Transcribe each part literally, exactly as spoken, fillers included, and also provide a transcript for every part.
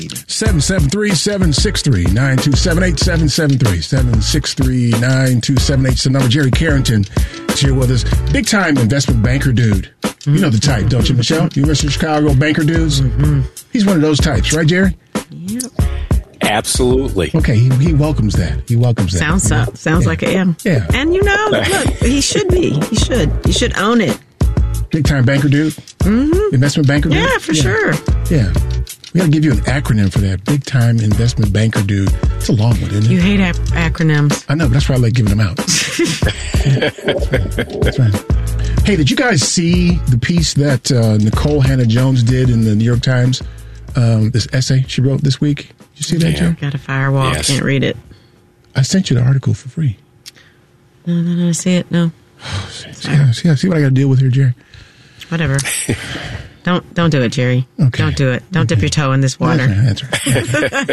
seven seven three, seven six three, nine two seven eight, seven seven three, seven six three, nine two seven eight. It's the number. Jerry Carrington is here with us. Big time investment banker dude. Mm-hmm. You know the type, don't you, Michelle? University of Chicago banker dudes. Mm-hmm. He's one of those types, right, Jerry? Yep. Absolutely. Okay, he, he welcomes that. He welcomes that. Sounds so, sounds yeah. like I am. Yeah. And you know, look, he should be. He should. He should own it. Big time banker dude? Mm-hmm. Investment banker dude? Yeah, for yeah. sure. Yeah. We got to give you an acronym for that. Big time investment banker dude. It's a long one, isn't it? You hate ac- acronyms. I know, but that's why I like giving them out. That's right. Hey, did you guys see the piece that uh, Nicole Hannah-Jones did in the New York Times? Um, this essay she wrote this week? Did you see that, Joe? Got a firewall. Yes. Can't read it. I sent you the article for free. No, no, no. See it? No. see, see, see what I got to deal with here, Jerry? Whatever. Don't don't do it, Jerry. Okay. Don't do it. Don't okay. dip your toe in this water. That's right.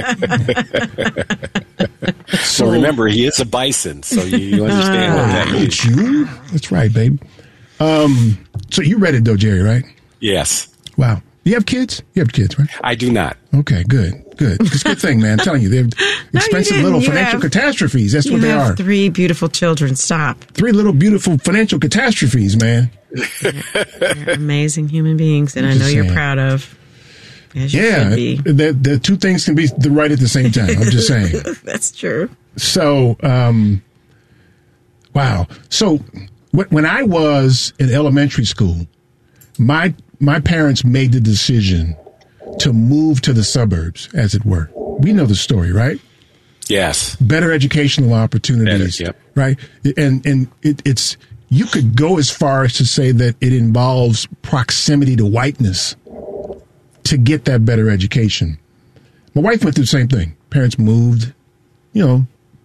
That's right. so, so remember, he is a bison, so you, you understand uh, what that means. You? That's right, babe. Um, so you read it, though, Jerry, right? Yes. Wow. You have kids? You have kids, right? I do not. Okay, good, good. It's a good thing, man. I'm telling you, they're expensive no, little you financial have, catastrophes. That's what they have are. Three beautiful children. Stop. Three little beautiful financial catastrophes, man. They're amazing human beings, and I know saying. You're proud of. As you yeah, should be. The, the two things can be the right at the same time. I'm just saying. That's true. So, um, wow. So, w- when I was in elementary school, my my parents made the decision to move to the suburbs, as it were. We know the story, right? Yes. Better educational opportunities, Better, yep. right? And and it, it's you could go as far as to say that it involves proximity to whiteness to get that better education. My wife went through the same thing. Parents moved, you know,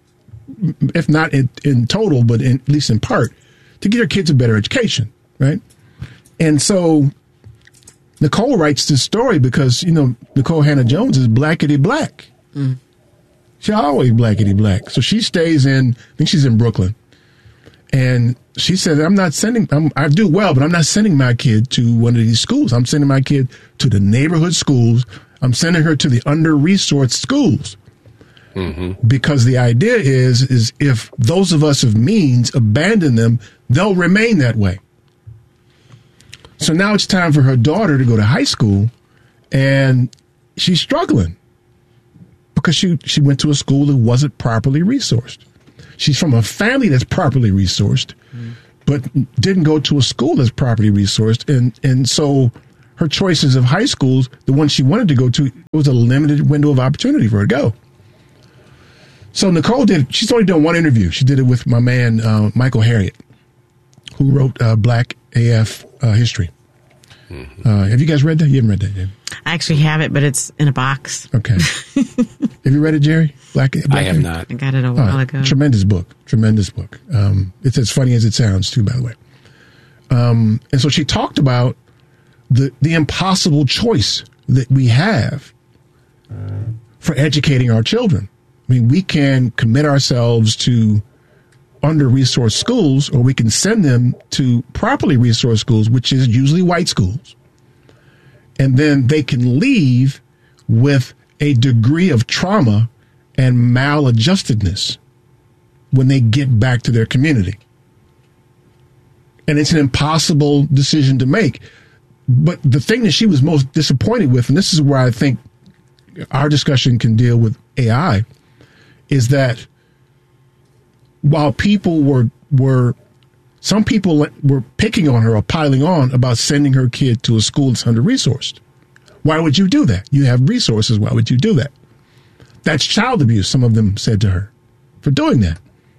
if not in, in total, but in, at least in part, to get their kids a better education, right? And so Nicole writes this story because, you know, Nicole Hannah-Jones is blackity black. Mm. She's always blackity black. So she stays in, I think she's in Brooklyn. And she said, I'm not sending, I'm, I do well, but I'm not sending my kid to one of these schools. I'm sending my kid to the neighborhood schools. I'm sending her to the under-resourced schools. Mm-hmm. Because the idea is, is if those of us of means abandon them, they'll remain that way. So now it's time for her daughter to go to high school, and she's struggling because she, she went to a school that wasn't properly resourced. She's from a family that's properly resourced, mm. but didn't go to a school that's properly resourced. And, and so her choices of high schools, the one she wanted to go to, it was a limited window of opportunity for her to go. So Nicole did, she's only done one interview. She did it with my man, uh, Michael Harriot, who wrote uh, Black A F uh, History. Mm-hmm. Uh, have you guys read that? You haven't read that yet? I actually have it, but it's in a box. Okay. Have you read it, Jerry? Black, Black I have not. I got it a while oh, ago. Tremendous book. Tremendous book. Um, it's as funny as it sounds, too, by the way. Um, and so she talked about the the impossible choice that we have for educating our children. I mean, we can commit ourselves to under-resourced schools, or we can send them to properly resourced schools, which is usually white schools. And then they can leave with a degree of trauma and maladjustedness when they get back to their community. And it's an impossible decision to make. But the thing that she was most disappointed with, and this is where I think our discussion can deal with A I, is that while people were were some people were picking on her or piling on about sending her kid to a school that's under-resourced. Why would you do that? You have resources. Why would you do that? That's child abuse, some of them said to her, for doing that.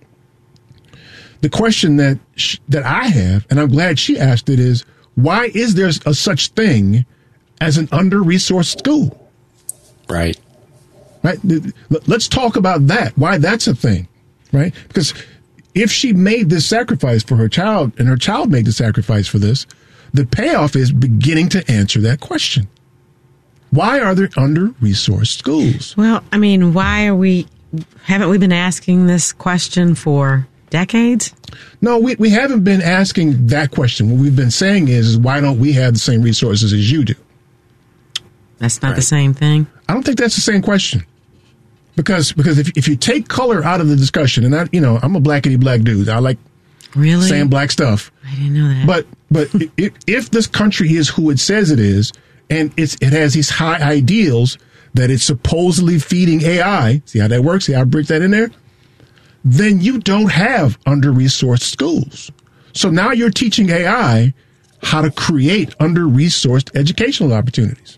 The question that sh- that I have, and I'm glad she asked it, is why is there a such thing as an under-resourced school? Right. Right. Let's talk about that. Why that's a thing, right? Because if she made this sacrifice for her child and her child made the sacrifice for this, the payoff is beginning to answer that question. Why are there under-resourced schools? Well, I mean, why are we, haven't we been asking this question for decades? No, we, we haven't been asking that question. What we've been saying is, is why don't we have the same resources as you do? That's not right. the same thing. I don't think that's the same question. Because because if if you take color out of the discussion, and I, you know, I'm a blackity black dude. I like really saying black stuff. I didn't know that. But but if, if this country is who it says it is, and it's it has these high ideals that it's supposedly feeding A I, see how that works? See how I break that in there? Then you don't have under-resourced schools. So now you're teaching A I how to create under-resourced educational opportunities.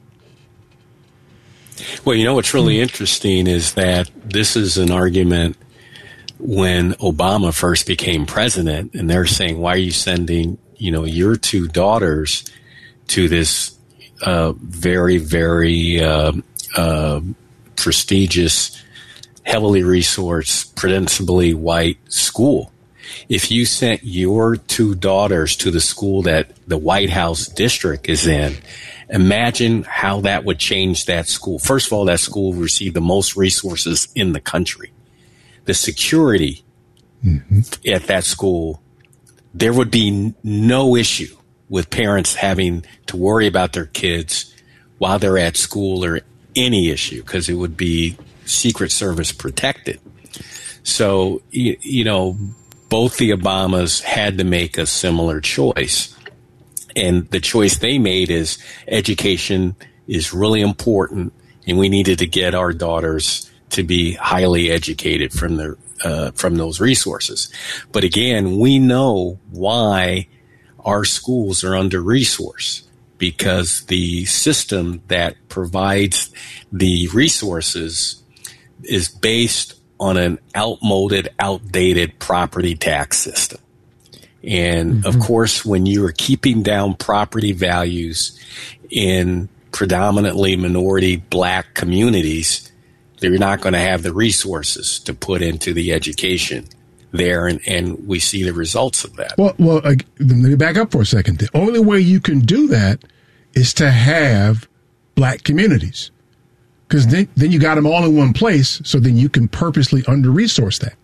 Well, you know what's really interesting is that this is an argument when Obama first became president, and they're saying, why are you sending, you know, your two daughters to this uh, very, very uh, uh, prestigious, heavily resourced, principally white school? If you sent your two daughters to the school that the White House district is in, imagine how that would change that school. First of all, that school received the most resources in the country. The security mm-hmm. at that school, there would be no issue with parents having to worry about their kids while they're at school or any issue, because it would be Secret Service protected. So, you, you know, both the Obamas had to make a similar choice. And the choice they made is education is really important, and we needed to get our daughters to be highly educated from the uh, from those resources. But again, we know why our schools are under-resourced, because the system that provides the resources is based on an outmoded, outdated property tax system. And mm-hmm. of course, when you are keeping down property values in predominantly minority black communities, they're not going to have the resources to put into the education there. And, and we see the results of that. Well, well, uh, let me back up for a second. The only way you can do that is to have black communities, because then, then you got them all in one place. So then you can purposely under-resource that.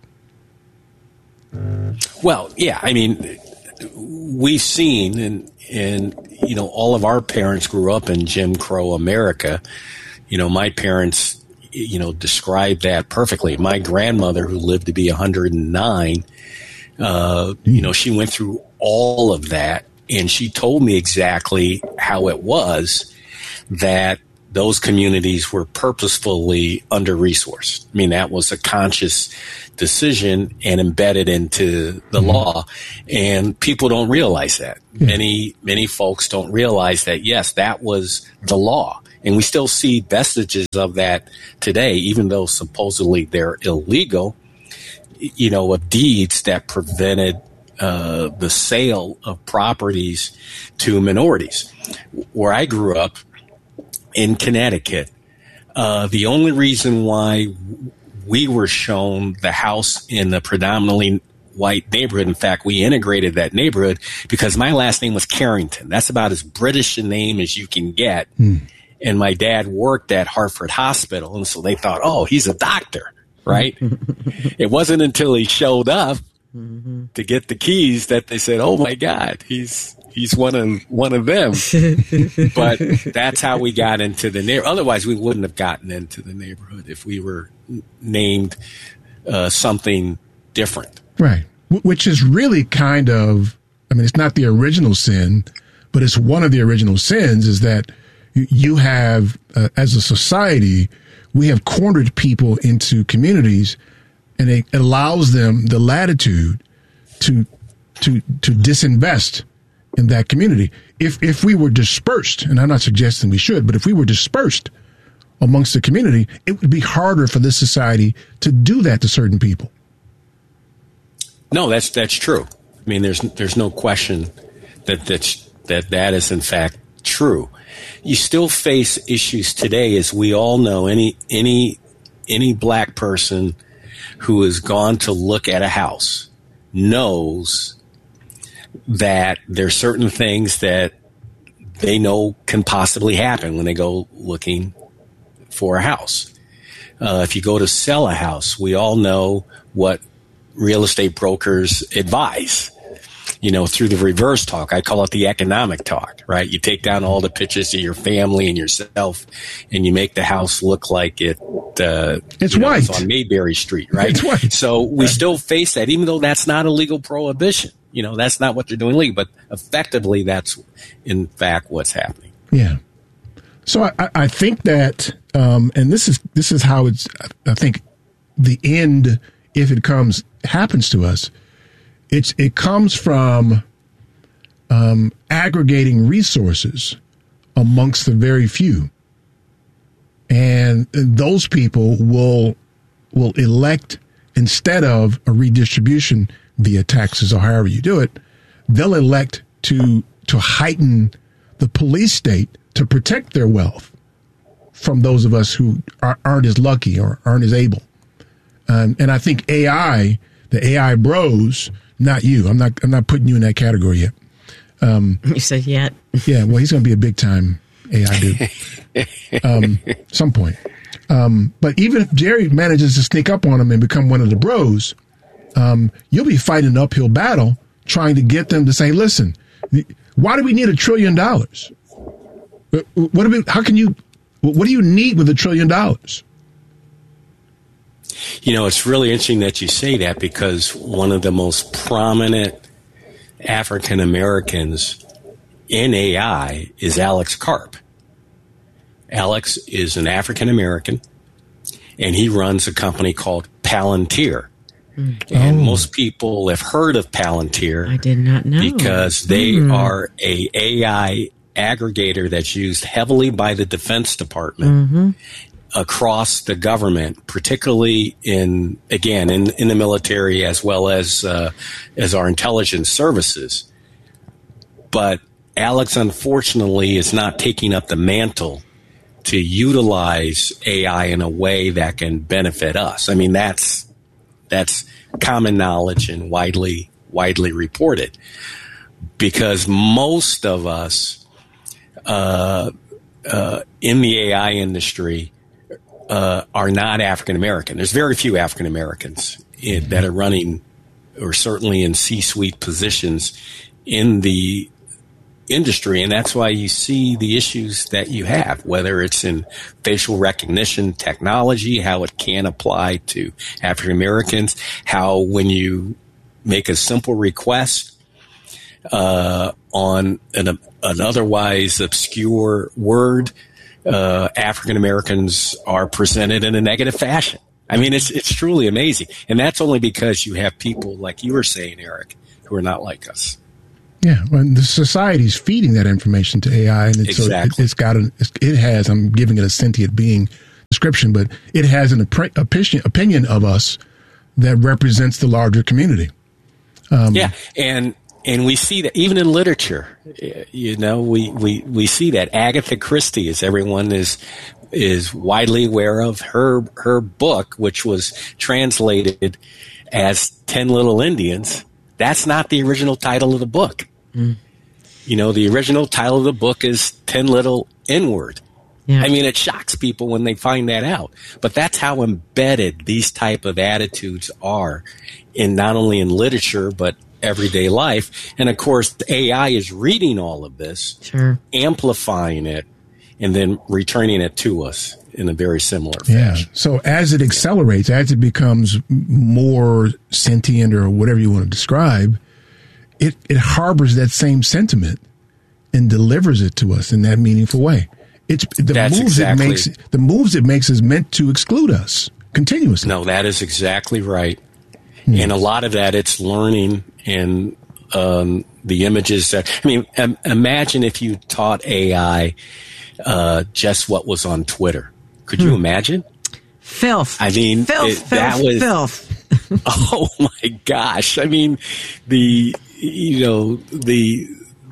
Well, yeah, I mean, we've seen, and, and, you know, all of our parents grew up in Jim Crow America. You know, my parents, you know, described that perfectly. My grandmother, who lived to be one hundred nine, uh, you know, she went through all of that, and she told me exactly how it was that those communities were purposefully under-resourced. I mean, that was a conscious decision and embedded into the mm-hmm. law. And people don't realize that. Yeah. Many, many folks don't realize that, yes, that was the law. And we still see vestiges of that today, even though supposedly they're illegal, you know, of deeds that prevented uh, the sale of properties to minorities. Where I grew up, in Connecticut, uh, the only reason why we were shown the house in the predominantly white neighborhood, in fact, we integrated that neighborhood because my last name was Carrington. That's about as British a name as you can get. Mm. And my dad worked at Hartford Hospital, and so they thought, oh, he's a doctor, right? It wasn't until he showed up mm-hmm. to get the keys that they said, oh, my God, he's... He's one of one of them, but that's how we got into the neighborhood. Otherwise, we wouldn't have gotten into the neighborhood if we were named uh, something different. Right, which is really kind of, I mean, it's not the original sin, but it's one of the original sins is that you have, uh, as a society, we have cornered people into communities, and it allows them the latitude to to to disinvest in that community. If if we were dispersed, and I'm not suggesting we should, but if we were dispersed amongst the community, it would be harder for this society to do that to certain people. No, that's that's true. I mean, there's there's no question that that's, that that is in fact true. You still face issues today, as we all know. Any any any black person who has gone to look at a house knows that there's certain things that they know can possibly happen when they go looking for a house. Uh, if you go to sell a house, we all know what real estate brokers advise. you know, through the reverse talk. I call it the economic talk, right? You take down all the pictures of your family and yourself, and you make the house look like it. Uh, it's you know, white it's on Mayberry Street, right? It's white. So we still face that, even though that's not a legal prohibition. You know, that's not what they're doing legally, but effectively, that's in fact what's happening. Yeah. So I, I think that, um, and this is this is how it's. I think the end, if it comes, happens to us. It's it comes from um, aggregating resources amongst the very few, and those people will will elect, instead of a redistribution via taxes or however you do it, they'll elect to to heighten the police state to protect their wealth from those of us who are, aren't as lucky or aren't as able. Um, and I think A I, the A I bros, not you. I'm not. I'm not putting you in that category yet. Um, you said yet. Yeah. Well, he's going to be a big time A I dude. um, some point. Um, but even if Jerry manages to sneak up on him and become one of the bros, um, you'll be fighting an uphill battle trying to get them to say, "Listen, why do we need a trillion dollars? What do we, how can you, what do you need with a trillion dollars?" You know, it's really interesting that you say that, because one of the most prominent African Americans in A I is Alex Karp. Alex is an African American, and he runs a company called Palantir. Mm. And oh. most people have heard of Palantir. I did not know. Because they mm. are a AI aggregator that's used heavily by the Defense Department mm-hmm. across the government, particularly in, again, in, in the military as well as uh, as our intelligence services. But Alex, unfortunately, is not taking up the mantle to utilize A I in a way that can benefit us. I mean, that's that's common knowledge and widely widely reported, because most of us Uh, uh, in the A I industry uh, are not African American. There's very few African Americans in, that are running, or certainly in C-suite positions in the industry, and that's why you see the issues that you have, whether it's in facial recognition technology, how it can apply to African Americans, how when you make a simple request uh, on an an otherwise obscure word, uh, African Americans are presented in a negative fashion. I mean, it's it's truly amazing. And that's only because you have people, like you were saying, Eric, who are not like us. Yeah, well, the society's feeding that information to A I, and it's, exactly. so it, it's got a, it has, I'm giving it a sentient being description, but it has an opinion, opinion of us that represents the larger community. Um, yeah, and And we see that even in literature, you know, we, we, we see that Agatha Christie, as everyone is is widely aware of, her her book, which was translated as Ten Little Indians. That's not the original title of the book. Mm. You know, the original title of the book is Ten Little N-Word. Yeah. I mean, it shocks people when they find that out. But that's how embedded these type of attitudes are in not only in literature, but everyday life. And of course, A I is reading all of this, sure. amplifying it, and then returning it to us in a very similar yeah. fashion. So as it accelerates, as it becomes more sentient or whatever you want to describe, it, it harbors that same sentiment and delivers it to us in that meaningful way. It's the That's moves exactly, it makes. The moves it makes is meant to exclude us continuously. No, that is exactly right. Hmm. And a lot of that, it's learning and um, the images that. I mean, um, imagine if you taught A I uh, just what was on Twitter. Could hmm. you imagine? Filth. I mean, filth, it, filth, that was filth. Oh my gosh! I mean, the you know the.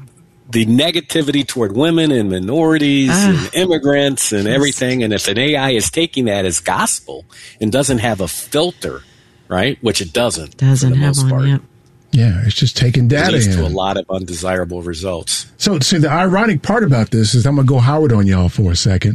the negativity toward women and minorities uh, and immigrants and everything. And if an A I is taking that as gospel and doesn't have a filter, right, which it doesn't, doesn't for the have most one, part, yep. Yeah, it's just taking data it leads in. to a lot of undesirable results. So, so the ironic part about this is, I'm going to go Howard on y'all for a second,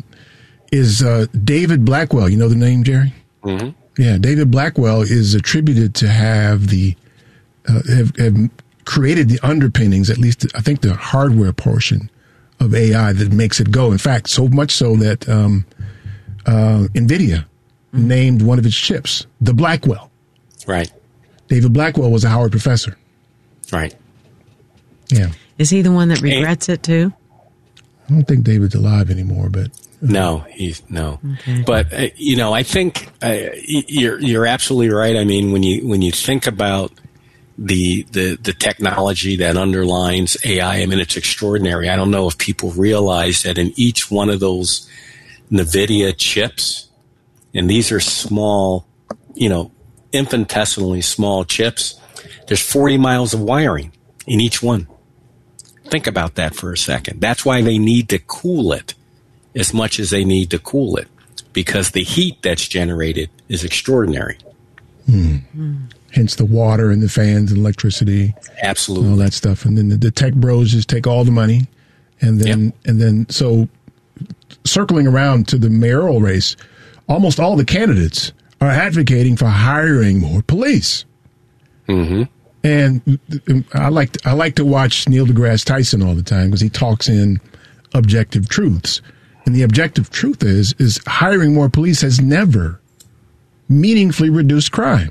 is uh, David Blackwell. You know the name, Jerry? Mm-hmm. Yeah, David Blackwell is attributed to have the uh, have, have created the underpinnings, at least I think the hardware portion of A I that makes it go. In fact, so much so that um, uh, NVIDIA mm-hmm. named one of its chips the Blackwell. Right. David Blackwell was a Howard professor. Right. Yeah. Is he the one that regrets and, it too? I don't think David's alive anymore, but. No, he's no. Okay. But uh, you know, I think uh, you're you're absolutely right. I mean, when you when you think about the the the technology that underlines A I, I mean, it's extraordinary. I don't know if people realize that in each one of those NVIDIA chips, and these are small, you know, infinitesimally small chips, there's forty miles of wiring in each one. Think about that for a second. That's why they need to cool it as much as they need to cool it, because the heat that's generated is extraordinary. Hmm. Mm. Hence the water and the fans and electricity. Absolutely. And all that stuff. And then the, the tech bros just take all the money. And then, yep. and then, so circling around to the mayoral race, almost all the candidates are advocating for hiring more police. Mm-hmm. And I like, to, I like to watch Neil deGrasse Tyson all the time because he talks in objective truths. And the objective truth is, is hiring more police has never meaningfully reduced crime.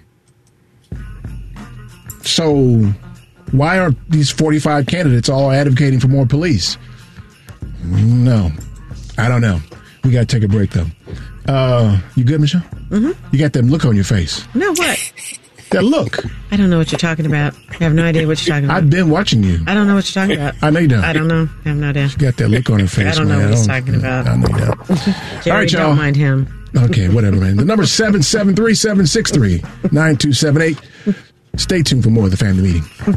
So why are these forty-five candidates all advocating for more police? No, I don't know. We got to take a break, though. Uh, you good, Michelle? Mm-hmm. You got that look on your face. No, what? That look. I don't know what you're talking about. I have no idea what you're talking about. I've been watching you. I don't know what you're talking about. I know you don't. I don't know. I have no idea. You got that look on her face. I don't know man. what he's talking about. I know you don't. Jerry, all right, y'all. Don't mind him. Okay, whatever, man. The number is seven seven three, seven six three, nine two seven eight. Stay tuned for more of the Family Meeting.